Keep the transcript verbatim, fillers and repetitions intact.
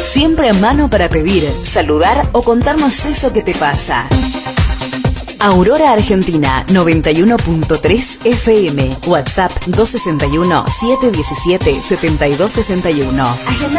Siempre a mano para pedir, saludar o contarnos eso que te pasa. Aurora Argentina noventa y uno punto tres F M. WhatsApp dos sesenta y uno, setecientos diecisiete, setenta y dos sesenta y uno. Agenda